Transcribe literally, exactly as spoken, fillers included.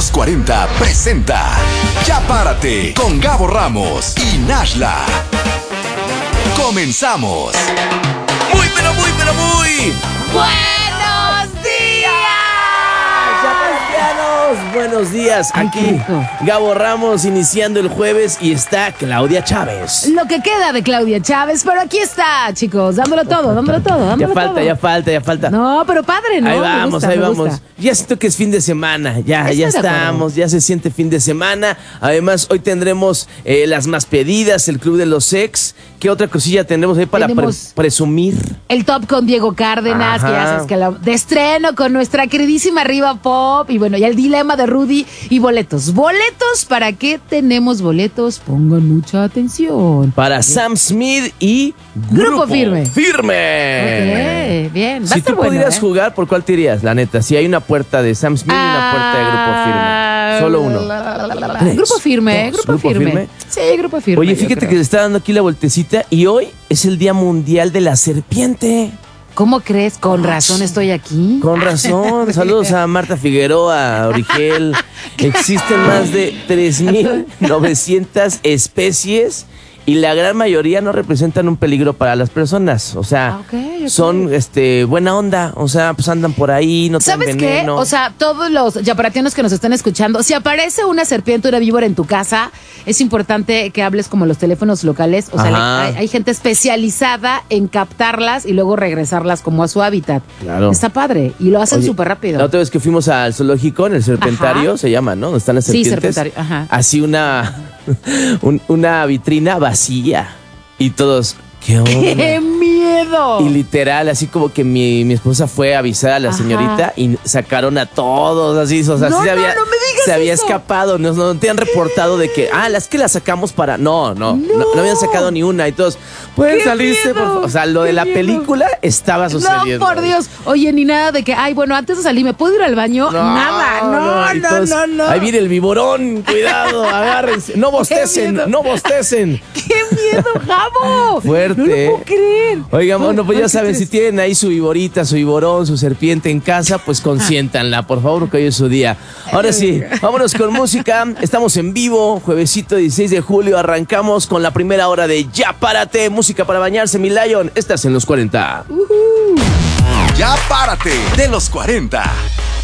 Los cuarenta presenta Ya Párate con Gabo Ramos y Nashla. Comenzamos. Muy, pero muy, pero muy ¡buenos días! ¡Chapartianos! Buenos días, aquí Gabo Ramos iniciando el jueves y está Claudia Chávez. Lo que queda de Claudia Chávez, pero aquí está, chicos, dándolo todo, dándolo todo, dándolo Ya falta, todo. ya falta, ya falta. No, pero padre, ¿no? Ahí Me vamos, gusta, ahí me vamos. gusta. Ya siento que es fin de semana, ya, Estoy ya de acuerdo. estamos, ya se siente fin de semana. Además, hoy tendremos eh, las más pedidas, el Club de los Ex. ¿Qué otra cosilla tendremos ahí para pre- Tenemos- presumir? El top con Diego Cárdenas, Ajá. que ya sabes que la, de estreno con nuestra queridísima Riva Pop. Y bueno, ya el dilema de Rudy y boletos. ¿Boletos? ¿Para qué tenemos boletos? Pongan mucha atención. Para Sam Smith y Grupo Firme. ¡Firme! Ok, bien. Va a Si estar tú bueno, pudieras ¿eh? jugar, ¿por cuál te irías? La neta, si hay una puerta de Sam Smith y una puerta de Grupo Firme. Solo uno. Tres, Grupo Firme, dos, Grupo, Grupo firme. Firme. Sí, Grupo Firme. Oye, yo fíjate creo. que se está dando aquí la vueltecita y hoy es el Día Mundial de la Serpiente. ¿Cómo crees? Con razón estoy aquí. Con razón. Saludos a Marta Figueroa, a Origel. Existen más de tres mil novecientas especies y la gran mayoría no representan un peligro para las personas. O sea, Ah, ok, ok. son este buena onda. O sea, pues andan por ahí, no traen ¿Sabes qué? veneno. O sea, todos los yaparatianos que nos están escuchando, si aparece una serpiente, una víbora en tu casa, es importante que hables como los teléfonos locales. O sea, Ajá. le- hay, hay gente especializada en captarlas y luego regresarlas como a su hábitat. Claro. Está padre y lo hacen Oye, súper rápido. La otra vez que fuimos al zoológico, en el Serpentario, Ajá. se llama, ¿no? Donde están las Sí, serpientes. Serpentario, ajá. Así una, un- una vitrina vacía. Y todos, ¿qué onda? ¡Qué miedo! Y literal, así como que mi, mi esposa fue a avisar a la Ajá. señorita y sacaron a todos, así, o sea, No, sí se no, había, no me digas se había eso. escapado, no, no te han reportado de que, ah, las que las sacamos para, no, no, no, No. no habían sacado ni una y todos, pueden ¡Qué salirse, por miedo! favor?". O sea, lo de ¡Qué la miedo! película estaba sucediendo. No, por Dios. Oye, ni nada de que, ay, bueno, antes de salir, ¿me puedo ir al baño? nada. No, y no, todos, no, no. Ahí viene el viborón, cuidado, agárrense, no bostecen, miedo. no bostecen. ¡Qué miedo, Jabo! Fuerte. No lo puedo creer. Oigan, bueno, pues Ay, ya ¿qué saben, crees? si tienen ahí su viborita, su viborón, su serpiente en casa, pues consiéntanla, por favor, que hoy es su día. Ahora sí, vámonos con música. Estamos en vivo, juevesito dieciséis de julio. Arrancamos con la primera hora de Ya Párate, música para bañarse, mi Lion. Estás en los cuarenta. Ya Párate de los cuarenta.